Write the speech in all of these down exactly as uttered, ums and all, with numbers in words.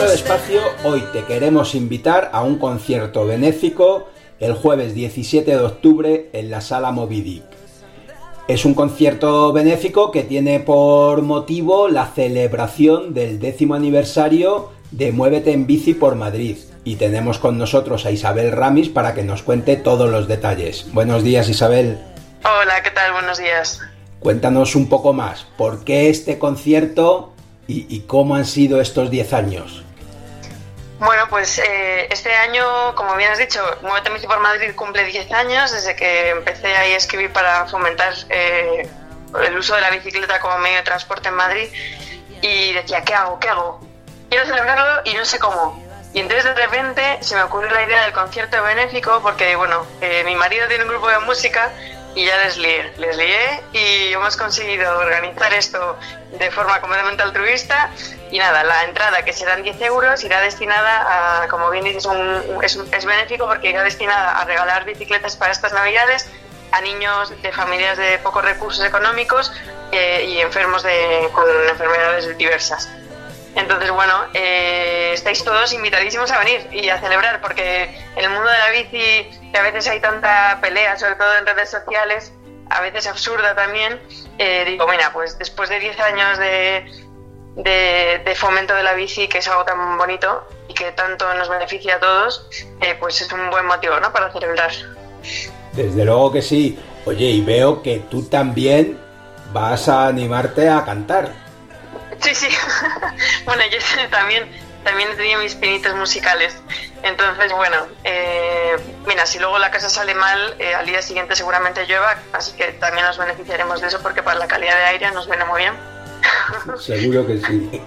Hablando despacio, hoy te queremos invitar a un concierto benéfico el jueves diecisiete de octubre en la Sala Moby Dick. Es un concierto benéfico que tiene por motivo la celebración del décimo aniversario de Muévete en Bici por Madrid. Y tenemos con nosotros a Isabel Ramis para que nos cuente todos los detalles. Buenos días, Isabel. Hola, ¿qué tal? Buenos días. Cuéntanos un poco más, ¿por qué este concierto y, y cómo han sido estos diez años? Bueno, pues eh, este año, como bien has dicho, Muévete en Bici por Madrid cumple diez años desde que empecé ahí a escribir para fomentar eh, el uso de la bicicleta como medio de transporte en Madrid, y decía, ¿qué hago? ¿Qué hago? Quiero celebrarlo y no sé cómo. Y entonces de repente se me ocurrió la idea del concierto benéfico porque, bueno, eh, mi marido tiene un grupo de música y ya les lié, les lié y hemos conseguido organizar esto de forma completamente altruista. Y nada, la entrada, que serán diez euros, irá destinada a, como bien dices, un, es, es benéfico porque irá destinada a regalar bicicletas para estas navidades a niños de familias de pocos recursos económicos eh, y enfermos de, con enfermedades diversas. Entonces, bueno, eh, estáis todos invitadísimos a venir y a celebrar, porque en el mundo de la bici, que a veces hay tanta pelea, sobre todo en redes sociales, a veces absurda también, eh, digo, mira, pues después de diez años de, de, de fomento de la bici, que es algo tan bonito y que tanto nos beneficia a todos, eh, pues es un buen motivo, ¿no?, para celebrar. Desde luego que sí. Oye, y veo que tú también vas a animarte a cantar. Sí, sí. Bueno, yo también, también he tenido mis pinitos musicales. Entonces, bueno, eh, mira, si luego la cosa sale mal, eh, al día siguiente seguramente llueva, así que también nos beneficiaremos de eso porque para la calidad de aire nos viene muy bien. Seguro que sí.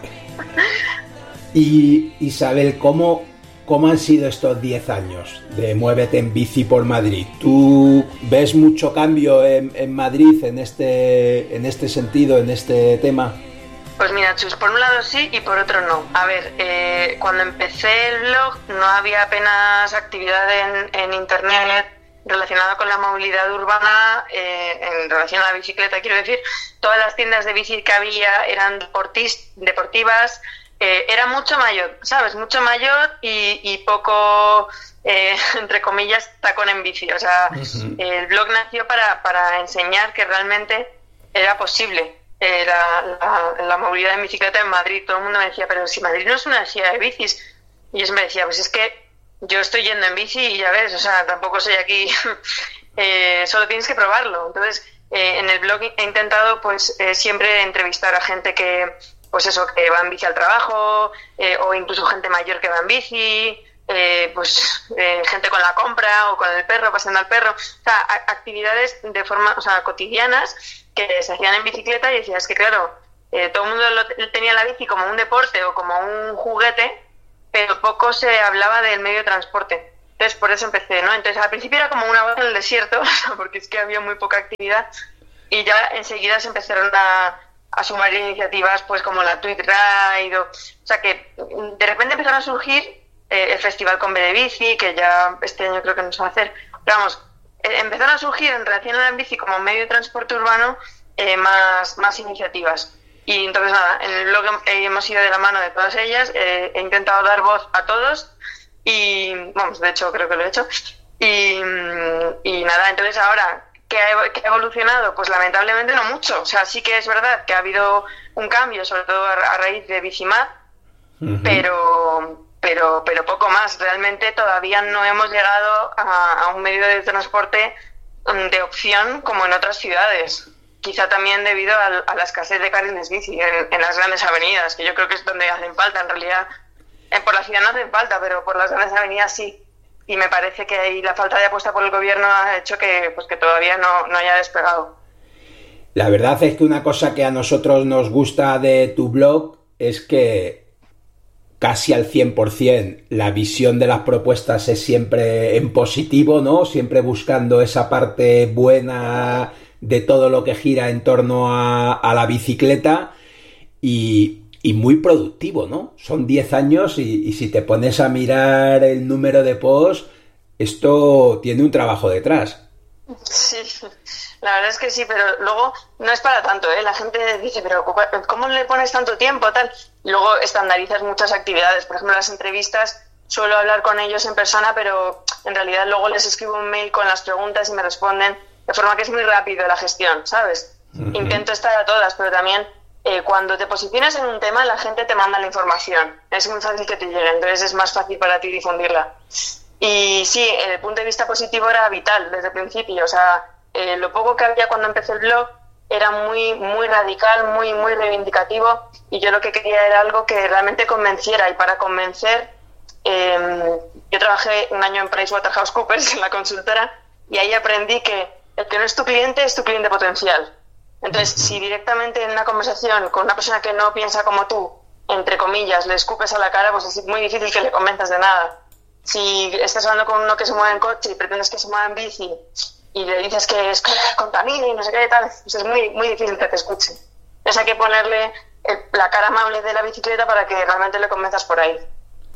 Y Isabel, ¿cómo, cómo han sido estos diez años de Muévete en Bici por Madrid? ¿Tú ves mucho cambio en, en Madrid en este, en este sentido, en este tema? Pues mira, Chus, por un lado sí y por otro no. A ver, eh, cuando empecé el blog no había apenas actividad en, en internet relacionada con la movilidad urbana, eh, en relación a la bicicleta, quiero decir. Todas las tiendas de bici que había eran deportis, deportivas, eh, era mucho mayor, ¿sabes? Mucho mayor y, y poco, eh, entre comillas, tacón en bici. O sea, uh-huh. El blog nació para, para enseñar que realmente era posible Eh, la, la, la movilidad en bicicleta en Madrid. Todo el mundo me decía, pero si Madrid no es una ciudad de bicis. Y yo me decía, pues es que yo estoy yendo en bici y ya ves, o sea, tampoco soy aquí, eh, solo tienes que probarlo. Entonces, eh, en el blog he intentado pues eh, siempre entrevistar a gente que, pues eso, que va en bici al trabajo, eh, o incluso gente mayor que va en bici, eh, pues eh, gente con la compra o con el perro, paseando al perro. O sea, a, actividades de forma, o sea, cotidianas que se hacían en bicicleta, y decías que claro, eh, todo el mundo lo, tenía la bici como un deporte o como un juguete, pero poco se hablaba del medio de transporte. Entonces por eso empecé, ¿no? Entonces al principio era como una voz en el desierto, porque es que había muy poca actividad, y ya enseguida se empezaron a, a sumar iniciativas pues como la Tweet Ride, o, o sea que de repente empezaron a surgir eh, el Festival Combe de Bici, que ya este año creo que nos va a hacer, pero vamos, empezaron a surgir en relación a la bici como medio de transporte urbano eh, más, más iniciativas. Y entonces nada, en el blog eh, hemos ido de la mano de todas ellas, eh, he intentado dar voz a todos y, vamos, de hecho creo que lo he hecho. Y, y nada, entonces ahora, ¿qué ha, ¿qué ha evolucionado? Pues lamentablemente no mucho. O sea, sí que es verdad que ha habido un cambio, sobre todo a, a raíz de Bicimad, uh-huh. pero... Pero, pero poco más. Realmente todavía no hemos llegado a, a un medio de transporte de opción como en otras ciudades. Quizá también debido a, a la escasez de carriles bici en, en las grandes avenidas, que yo creo que es donde hacen falta. En realidad, en, por la ciudad no hacen falta, pero por las grandes avenidas sí. Y me parece que ahí la falta de apuesta por el gobierno ha hecho que, pues, que todavía no, no haya despegado. La verdad es que una cosa que a nosotros nos gusta de tu blog es que casi al cien por ciento la visión de las propuestas es siempre en positivo, ¿no? Siempre buscando esa parte buena de todo lo que gira en torno a, a la bicicleta y, y muy productivo, ¿no? Son diez años y, y si te pones a mirar el número de posts, esto tiene un trabajo detrás. Sí, La verdad es que sí, pero luego no es para tanto, ¿eh? La gente dice, pero ¿cómo le pones tanto tiempo, tal? Y luego estandarizas muchas actividades. Por ejemplo, las entrevistas, suelo hablar con ellos en persona, pero en realidad luego les escribo un mail con las preguntas y me responden, de forma que es muy rápido la gestión, ¿sabes? Uh-huh. Intento estar a todas, pero también eh, cuando te posicionas en un tema, la gente te manda la información. Es muy fácil que te llegue, entonces es más fácil para ti difundirla. Y sí, el punto de vista positivo era vital desde el principio, o sea, Eh, lo poco que había cuando empecé el blog era muy muy radical, muy muy reivindicativo, y yo lo que quería era algo que realmente convenciera. Y para convencer, eh, yo trabajé un año en PricewaterhouseCoopers, en la consultora, y ahí aprendí que el que no es tu cliente es tu cliente potencial. Entonces, si directamente en una conversación con una persona que no piensa como tú, entre comillas, le escupes a la cara, pues es muy difícil que le convenzas de nada. Si estás hablando con uno que se mueve en coche y pretendes que se mueva en bici y le dices que es que contamina y no sé qué y tal, pues es muy, muy difícil que te escuche. Entonces hay que ponerle el, la cara amable de la bicicleta para que realmente le convenzas por ahí.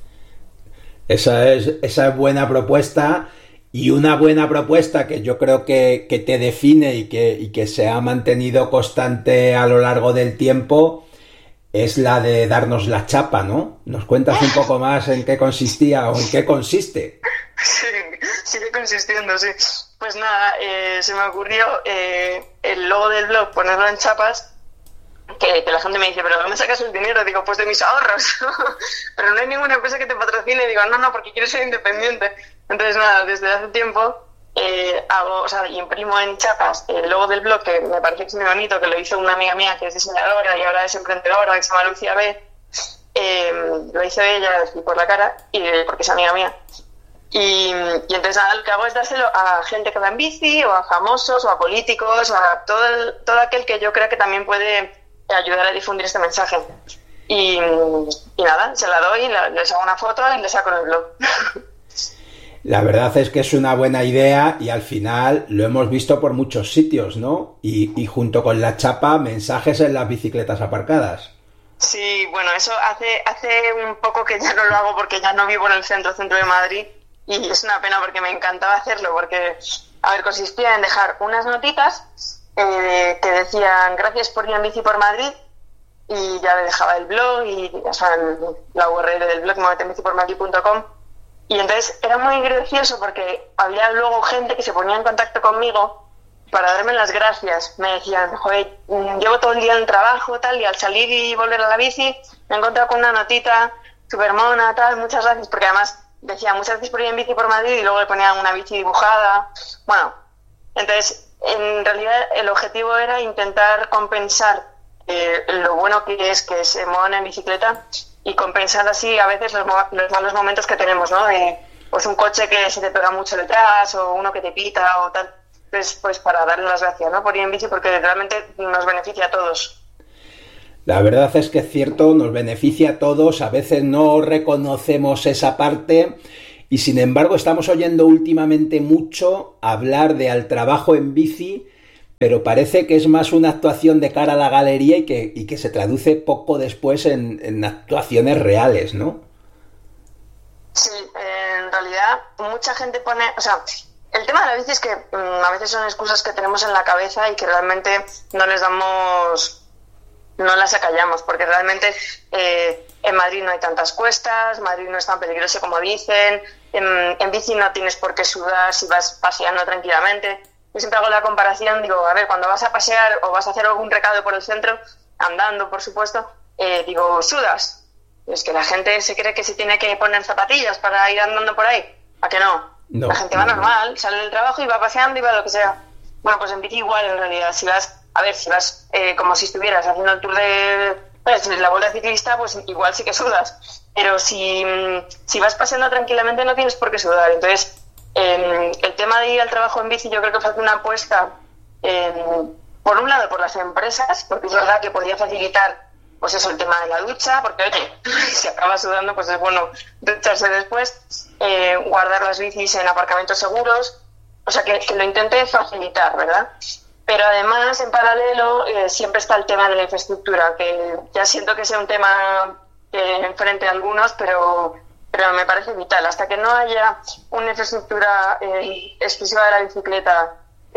Esa es, esa es buena propuesta, y una buena propuesta que yo creo que, que te define y que, y que se ha mantenido constante a lo largo del tiempo es la de darnos la chapa, ¿no? ¿Nos cuentas un poco más en qué consistía o en qué consiste? Sí, sigue consistiendo, sí. Pues nada, eh, se me ocurrió eh, el logo del blog, ponerlo en chapas, que, que la gente me dice, ¿pero dónde sacas el dinero? Digo, pues de mis ahorros. Pero no hay ninguna empresa que te patrocine. Digo, no, no, porque quiero ser independiente. Entonces nada, desde hace tiempo eh, hago, o sea, imprimo en chapas el logo del blog, que me parece que es muy bonito, que lo hizo una amiga mía que es diseñadora y ahora es emprendedora, que se llama Lucía B. Eh, lo hizo ella así por la cara, y porque es amiga mía. Y, y entonces nada, lo que hago es dárselo a gente que va en bici, o a famosos, o a políticos, o a todo, el, todo aquel que yo creo que también puede ayudar a difundir este mensaje. Y, y nada, se la doy, la, les hago una foto y les saco en el blog. La verdad es que es una buena idea, y al final lo hemos visto por muchos sitios, ¿no? Y, y junto con la chapa, mensajes en las bicicletas aparcadas. Sí, bueno, eso hace, hace un poco que ya no lo hago porque ya no vivo en el centro, centro de Madrid. Y es una pena porque me encantaba hacerlo, porque, a ver, consistía en dejar unas notitas eh, que decían gracias por ir en bici por Madrid, y ya le dejaba el blog y, o sea, el, la U R L del blog, movete en bici por madrid punto com. Y entonces era muy gracioso porque había luego gente que se ponía en contacto conmigo para darme las gracias. Me decían, joder, llevo todo el día en el trabajo, tal, y al salir y volver a la bici me he encontrado con una notita súper mona, tal, muchas gracias, porque además decía muchas gracias por ir en bici por Madrid, y luego le ponían una bici dibujada. Bueno, entonces en realidad el objetivo era intentar compensar eh, lo bueno que es que se muevan en bicicleta, y compensar así a veces los, los malos momentos que tenemos, ¿no? De, pues un coche que se te pega mucho detrás, o uno que te pita o tal. Entonces, pues para darle las gracias, ¿no? Por ir en bici, porque realmente nos beneficia a todos. La verdad es que es cierto, nos beneficia a todos, a veces no reconocemos esa parte, y sin embargo estamos oyendo últimamente mucho hablar de al trabajo en bici, pero parece que es más una actuación de cara a la galería y que, y que se traduce poco después en, en actuaciones reales, ¿no? Sí, en realidad mucha gente pone, o sea, el tema de la bici es que mmm, a veces son excusas que tenemos en la cabeza y que realmente no les damos... no las acallamos, porque realmente eh, en Madrid no hay tantas cuestas, Madrid no es tan peligroso como dicen, en, en bici no tienes por qué sudar si vas paseando tranquilamente. Yo siempre hago la comparación, digo, a ver, cuando vas a pasear o vas a hacer algún recado por el centro, andando, por supuesto, eh, digo, ¿sudas? Es que la gente se cree que se tiene que poner zapatillas para ir andando por ahí. ¿A que no? No, la gente va no, normal, no. Sale del trabajo y va paseando y va lo que sea. Bueno, pues en bici igual, en realidad. Si vas, a ver, si vas eh, como si estuvieras haciendo el tour de... Pues, la vuelta ciclista, pues igual sí que sudas. Pero si, si vas paseando tranquilamente no tienes por qué sudar. Entonces, eh, el tema de ir al trabajo en bici yo creo que fue una apuesta, eh, por un lado, por las empresas, porque es verdad que podía facilitar, pues eso, el tema de la ducha, porque oye, si acabas sudando, pues es bueno ducharse después, eh, guardar las bicis en aparcamientos seguros, o sea, que, que lo intenté facilitar, ¿verdad? Pero además, en paralelo, eh, siempre está el tema de la infraestructura, que ya siento que sea un tema que enfrente a algunos, pero, pero me parece vital. Hasta que no haya una infraestructura eh, exclusiva de la bicicleta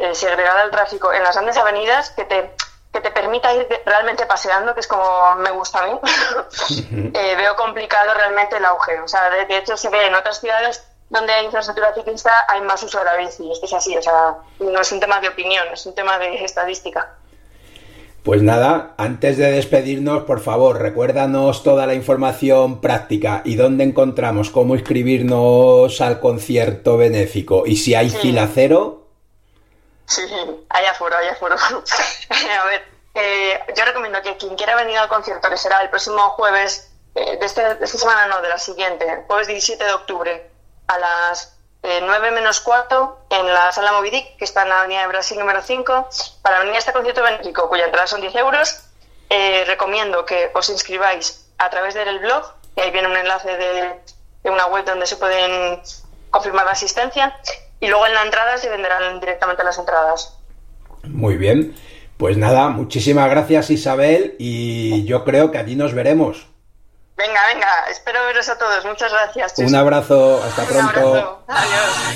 eh, segregada al tráfico en las grandes avenidas que te, que te permita ir realmente paseando, que es como me gusta a mí, eh, veo complicado realmente el auge. O sea, de, de hecho se ve en otras ciudades donde hay infraestructura ciclista, hay más uso de la bici. Esto es así, o sea, no es un tema de opinión, es un tema de estadística. Pues nada, antes de despedirnos, por favor, recuérdanos toda la información práctica y dónde encontramos, cómo inscribirnos al concierto benéfico y si hay sí. fila cero. Sí, hay aforo, hay aforo. A ver, eh, yo recomiendo que quien quiera venir al concierto, que será el próximo jueves, eh, de, este, de esta semana no, de la siguiente, jueves diecisiete de octubre, a las Eh, nueve menos cuarto en la Sala Movidic, que está en la Avenida de Brasil número cinco, para venir a este concierto benéfico, cuya entrada son diez euros. Eh, recomiendo que os inscribáis a través del blog, y ahí viene un enlace de, de una web donde se pueden confirmar la asistencia, y luego en la entrada se venderán directamente las entradas. Muy bien, pues nada, muchísimas gracias, Isabel, y yo creo que allí nos veremos. Venga, venga, espero veros a todos. Muchas gracias. Un abrazo, hasta Un pronto. abrazo. Adiós.